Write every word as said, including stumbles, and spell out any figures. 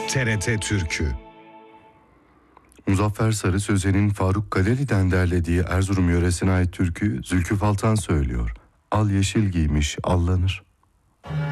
T R T Türkü. Muzaffer Sarı Sözen'in Faruk Kaleli'den derlediği Erzurum yöresine ait türküyü Zülküf Altan söylüyor. Al yeşil giymiş allanır.